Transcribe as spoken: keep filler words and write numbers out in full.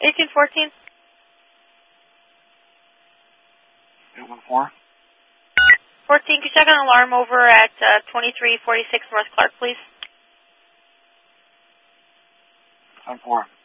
eighteen fourteen. eight one four. fourteen, can you check an alarm over at uh, twenty-three forty-six North Clark, please? ten four.